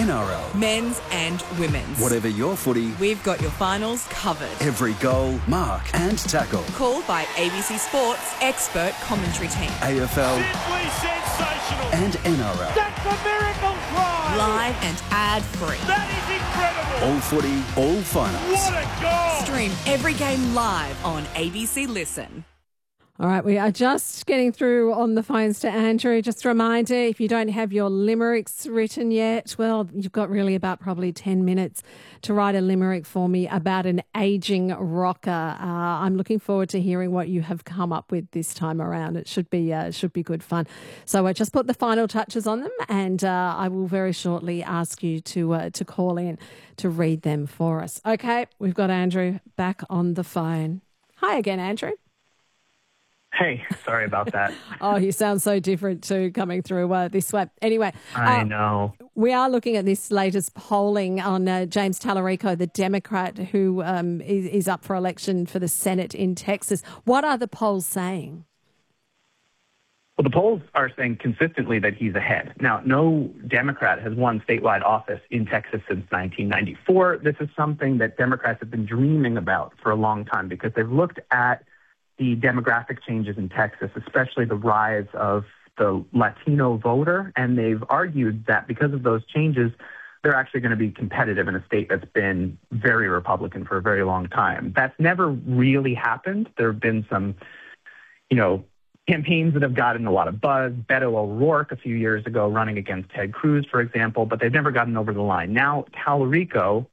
NRL. Men's and women's. Whatever your footy, We've got your finals covered. every goal, mark and tackle. Called by ABC Sports expert commentary team. AFL Simply sensational. and NRL. That's a miracle try. Live and ad-free. That is incredible. All footy, all finals. What a goal. Stream every game live on ABC Listen. All right, we are just getting through on the phones to Andrew. Just a reminder, if you don't have your limericks written yet, well, you've got really about probably 10 minutes to write a limerick for me about an ageing rocker. I'm looking forward to hearing what you have come up with this time around. It should be good fun. So just put the final touches on them, and I will very shortly ask you to call in to read them for us. Okay, we've got Andrew back on the phone. Hi again, Andrew. Hey, sorry about that. Oh, you sound so different too coming through this way. Anyway, I know. we are looking at this latest polling on James Tallarico, the Democrat who is up for election for the Senate in Texas. What are the polls saying? Well, the polls are saying consistently that he's ahead. Now, no Democrat has won statewide office in Texas since 1994. This is something that Democrats have been dreaming about for a long time because they've looked at the demographic changes in Texas, especially the rise of the Latino voter, and they've argued that because of those changes, they're actually going to be competitive in a state that's been very Republican for a very long time. That's never really happened. There have been some, campaigns that have gotten a lot of buzz. Beto O'Rourke a few years ago running against Ted Cruz, for example, but they've never gotten over the line. Now, Tallarico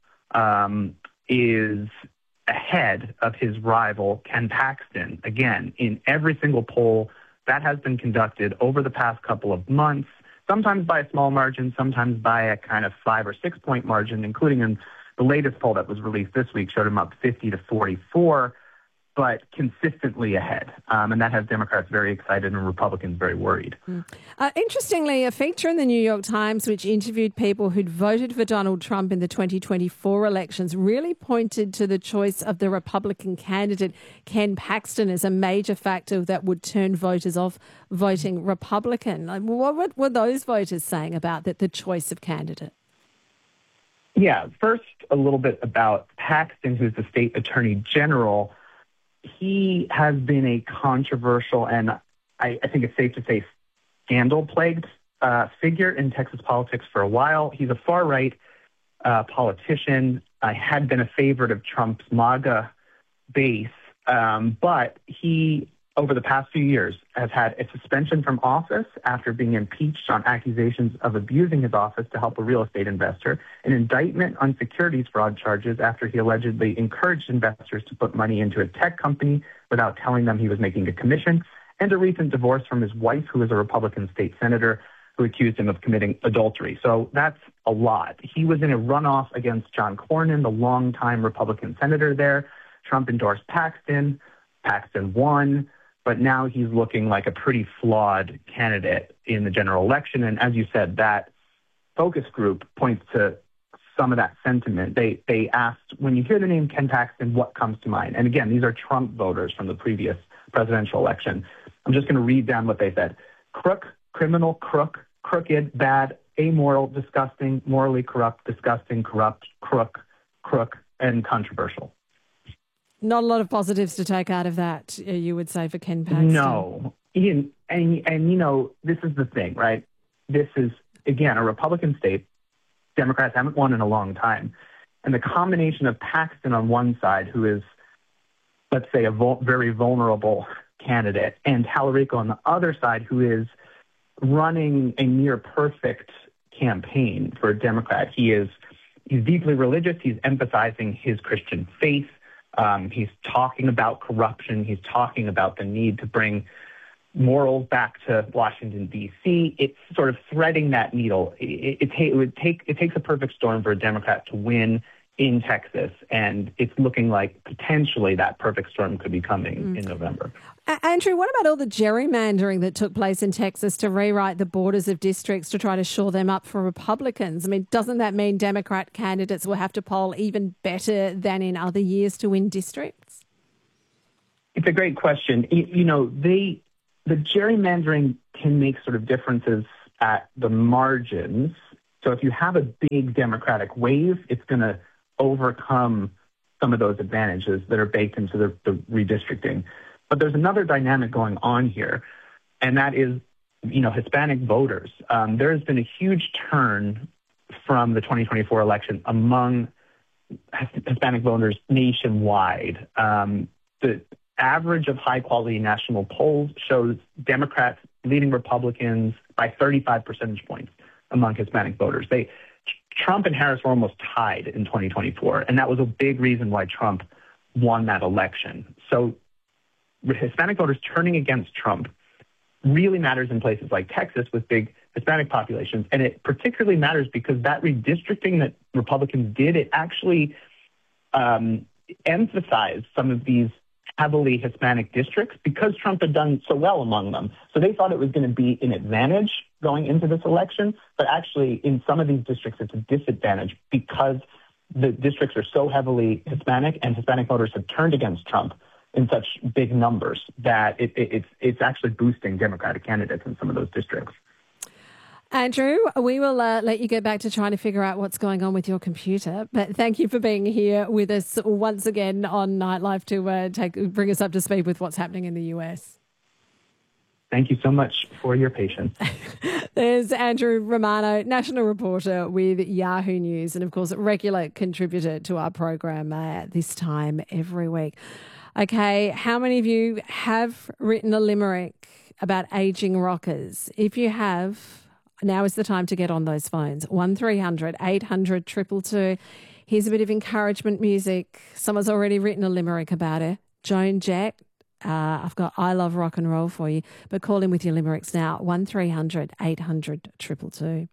is ahead of his rival, Ken Paxton, again, in every single poll that has been conducted over the past couple of months, sometimes by a small margin, sometimes by a kind of 5 or 6 point margin, including in the latest poll that was released this week, showed him up 50 to 44, but consistently ahead. And that has Democrats very excited and Republicans very worried. Interestingly, a feature in the New York Times which interviewed people who'd voted for Donald Trump in the 2024 elections really pointed to the choice of the Republican candidate, Ken Paxton, as a major factor that would turn voters off voting Republican. What were those voters saying about the choice of candidate? Yeah, first, a little bit about Paxton, who's the state attorney general. He has been a controversial and I think it's safe to say scandal-plagued figure in Texas politics for a while. He's a far-right politician. Had been a favorite of Trump's MAGA base, but he, over the past few years, has had a suspension from office after being impeached on accusations of abusing his office to help a real estate investor, an indictment on securities fraud charges after he allegedly encouraged investors to put money into a tech company without telling them he was making a commission, and a recent divorce from his wife, who is a Republican state senator, who accused him of committing adultery. So that's a lot. He was in a runoff against John Cornyn, the longtime Republican senator there. Trump endorsed Paxton. Paxton won. But now he's looking like a pretty flawed candidate in the general election. And as you said, that focus group points to some of that sentiment. They asked, when you hear the name Ken Paxton, what comes to mind? And again, these are Trump voters from the previous presidential election. I'm just going to read down what they said. Crook, criminal, crook, crooked, bad, amoral, disgusting, morally corrupt, disgusting, corrupt, crook, and controversial. Not a lot of positives to take out of that, you would say, for Ken Paxton. No. And this is the thing, right? This is, again, a Republican state. Democrats haven't won in a long time. And the combination of Paxton on one side, who is, let's say, a very vulnerable candidate, and Tallarico on the other side, who is running a near perfect campaign for a Democrat. He's deeply religious. He's emphasizing his Christian faith. He's talking about corruption. He's talking about the need to bring morals back to Washington, D.C. It's sort of threading that needle. It takes a perfect storm for a Democrat to win in Texas, and it's looking like potentially that perfect storm could be coming in November. Andrew, what about all the gerrymandering that took place in Texas to rewrite the borders of districts to try to shore them up for Republicans? I mean, doesn't that mean Democrat candidates will have to poll even better than in other years to win districts? It's a great question. The gerrymandering can make sort of differences at the margins. So if you have a big Democratic wave, it's going to overcome some of those advantages that are baked into the redistricting. But there's another dynamic going on here, and that is, Hispanic voters. There has been a huge turn from the 2024 election among Hispanic voters nationwide. The average of high-quality national polls shows Democrats leading Republicans by 35 percentage points among Hispanic voters. Trump and Harris were almost tied in 2024, and that was a big reason why Trump won that election. So Hispanic voters turning against Trump really matters in places like Texas with big Hispanic populations, and it particularly matters because that redistricting that Republicans did, it actually emphasized some of these heavily Hispanic districts because Trump had done so well among them. So they thought it was going to be an advantage going into this election, but actually in some of these districts it's a disadvantage because the districts are so heavily Hispanic and Hispanic voters have turned against Trump in such big numbers that it's actually boosting Democratic candidates in some of those districts. Andrew, we will let you get back to trying to figure out what's going on with your computer. But thank you for being here with us once again on Nightlife to bring us up to speed with what's happening in the US. Thank you so much for your patience. There's Andrew Romano, national reporter with Yahoo News, and of course, a regular contributor to our program this time every week. Okay, how many of you have written a limerick about ageing rockers? If you have, now is the time to get on those phones. 1300 800 222. Here's a bit of encouragement music. Someone's already written a limerick about it. Joan Jett. I've got I Love Rock and Roll for you, but call in with your limericks now. 1300 800 222.